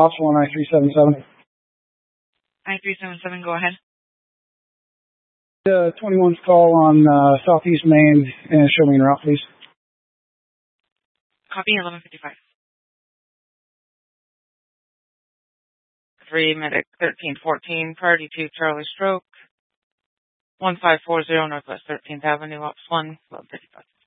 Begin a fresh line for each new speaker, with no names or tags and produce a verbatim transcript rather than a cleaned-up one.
Ops one nine three seven seven.
nine three seven seven, go ahead.
Uh, twenty-one's call on uh, Southeast Main and show me en route, please.
Copy, eleven fifty-five. three, medic thirteen fourteen, priority two, Charlie Stroke. one five four zero Northwest thirteenth Avenue, Ops one, eleven fifty-five.